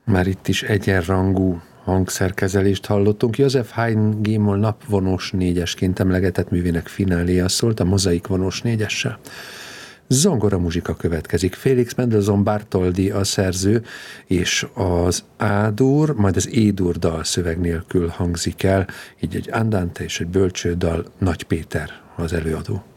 Már itt is egyenrangú hangszerkezelést hallottunk. József Haydn G-moll napvonós négyesként emlegetett művének fináléja szólt a Mozaik vonós négyessel. Zongora muzsika következik. Félix Mendelssohn Bartholdy a szerző, és az A-dur, majd az E-dur dal szöveg nélkül hangzik el, így egy andante és egy bölcsődal. Nagy Péter az előadó.